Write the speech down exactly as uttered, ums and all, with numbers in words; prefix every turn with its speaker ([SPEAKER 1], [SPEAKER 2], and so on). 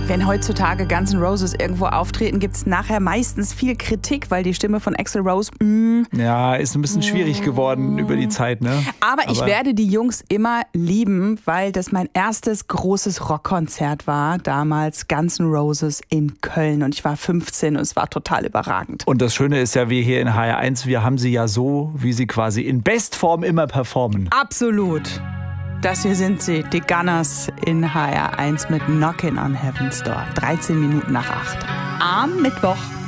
[SPEAKER 1] Wenn heutzutage Guns N' Roses irgendwo auftreten, gibt es nachher meistens viel Kritik, weil die Stimme von Axl Rose, mm,
[SPEAKER 2] ja, ist ein bisschen schwierig geworden über die Zeit, ne?
[SPEAKER 1] Aber, Aber ich werde die Jungs immer lieben, weil das mein erstes großes Rockkonzert war, damals Guns N' Roses in Köln. Und ich war fünfzehn und es war total überragend.
[SPEAKER 2] Und das Schöne ist ja, wir hier in H R eins, wir haben sie ja so, wie sie quasi in Bestform immer performen.
[SPEAKER 1] Absolut. Das hier sind sie, die Gunners in H R eins mit Knockin' on Heaven's Door. dreizehn Minuten nach acht. Am Mittwoch.